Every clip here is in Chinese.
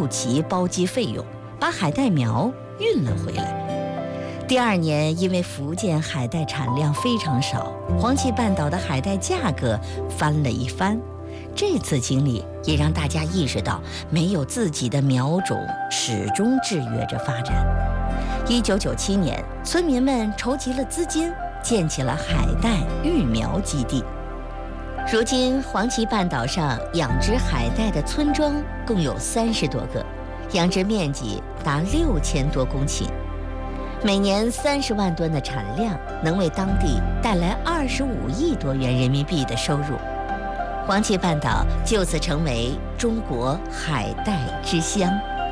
6期包机费用，把海带苗运了回来。第2年，因为福建海带产量非常少，黄岐半岛的海带价格翻了一番。这次经历也让大家意识到，没有自己的苗种始终制约着发展。1997年，村民们筹集了资金，建起了海带育苗基地。如今，黄岐半岛上养殖海带的村庄共有30多个，养殖面积达6000多公顷，每年30万吨的产量，能为当地带来25亿多元人民币的收入。黄岐半岛就此成为中国海带之乡。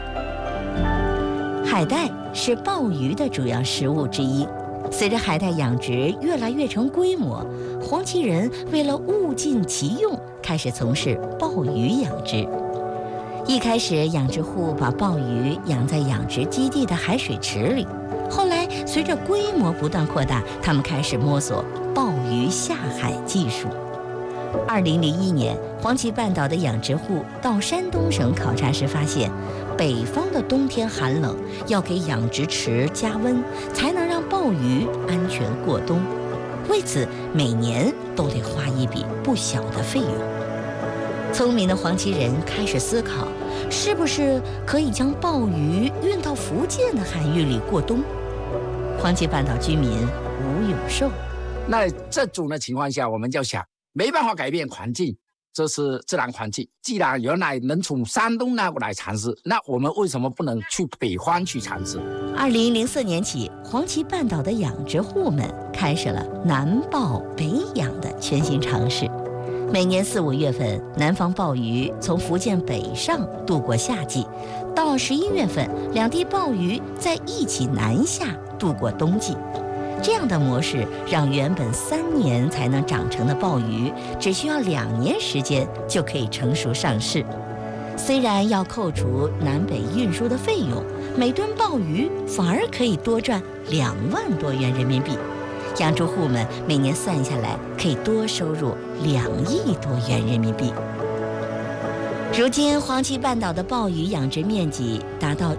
海带是鲍鱼的主要食物之一。随着海带养殖越来越成规模，黄岐人为了物尽其用，开始从事鲍鱼养殖。一开始，养殖户把鲍鱼养在养殖基地的海水池里，后来随着规模不断扩大，他们开始摸索鲍鱼下海技术。2001年，黄岐半岛的养殖户到山东省考察时发现，北方的冬天寒冷，要给养殖池加温，才能让鲍鱼安全过冬。为此，每年都得花一笔不小的费用。聪明的黄岐人开始思考，是不是可以将鲍鱼运到福建的海域里过冬？黄岐半岛居民吴永寿： 那这种的情况下，我们就想，没办法改变环境，这是自然环境。既然原来能从山东那过来产食，那我们为什么不能去北方去产食 ？2004年起，黄岐半岛的养殖户们开始了南鲍北养的全新尝试。每年4、5月份，南方鲍鱼从福建北上度过夏季，到11月份，两地鲍鱼在一起南下度过冬季。这样的模式让原本3年才能长成的鲍鱼，只需要2年时间就可以成熟上市。虽然要扣除南北运输的费用，每吨鲍鱼反而可以多赚2万多元人民币。养殖户们每年算下来可以多收入2亿多元人民币。如今，黄岐半岛的鲍鱼养殖面积达到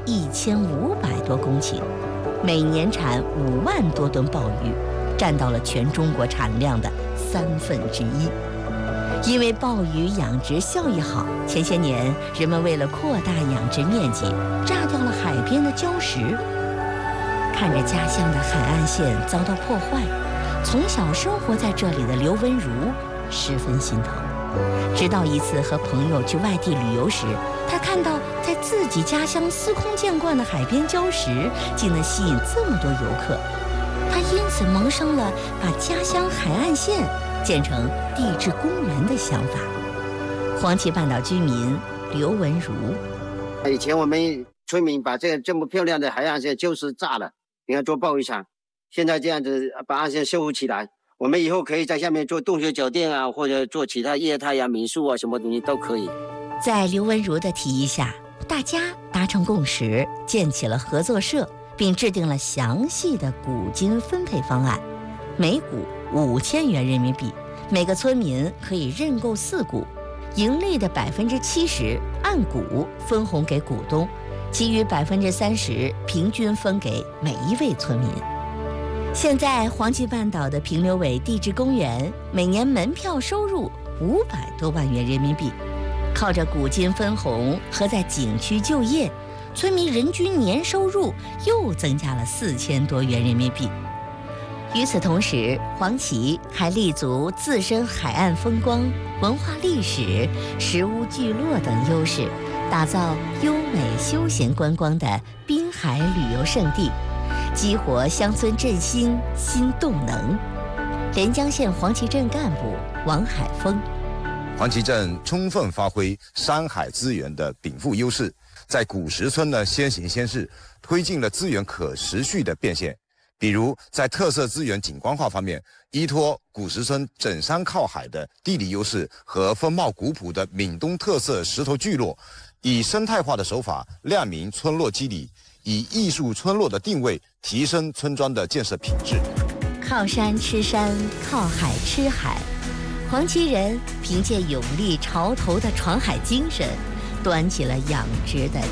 1500多公顷。每年产5万多吨鲍鱼，占到了全中国产量的1/3。因为鲍鱼养殖效益好，前些年人们为了扩大养殖面积，炸掉了海边的礁石。看着家乡的海岸线遭到破坏，从小生活在这里的刘文如十分心疼。直到一次和朋友去外地旅游时，他看到在自己家乡司空见惯的海边礁石竟能吸引这么多游客，他因此萌生了把家乡海岸线建成地质公园的想法。黄岐半岛居民刘文如： 以前我们村民把这么漂亮的海岸线就是炸了，你看做鲍鱼场，现在这样子把岸线修复起来，我们以后可以在下面做洞穴酒店啊，或者做其他业态啊、民宿啊，什么东西都可以。 在刘文如的提议下，大家达成共识，建起了合作社，并制定了详细的股金分配方案，每股5000元人民币，每个村民可以认购4股，盈利的70%按股分红给股东，其余30%平均分给每一位村民。现在，黄岐半岛的平流尾地质公园每年门票收入500多万元人民币，靠着股金分红和在景区就业，村民人均年收入又增加了4000多元人民币。与此同时，黄岐还立足自身海岸风光、文化历史、石屋聚落等优势，打造优美休闲观光的滨海旅游胜地，激活乡村振兴新动能。连江县黄岐镇干部王海峰： 黄岐镇充分发挥山海资源的禀赋优势，在古石村呢先行先试，推进了资源可持续的变现。比如在特色资源景观化方面，依托古石村整山靠海的地理优势和风貌古朴的闽东特色石头聚落，以生态化的手法亮明村落基底，以艺术村落的定位提升村庄的建设品质。 靠山吃山，靠海吃海，黄岐人凭借勇立潮头的闯海精神，端起了养殖的